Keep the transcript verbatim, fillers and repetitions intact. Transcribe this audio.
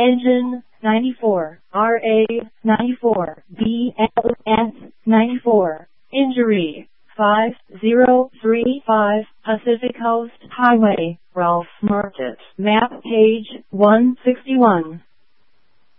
Engine, ninety-four. R A, ninety-four. B L S, ninety-four. Injury, five zero three five. Pacific Coast Highway, Ralph Market. Map page, one sixty-one.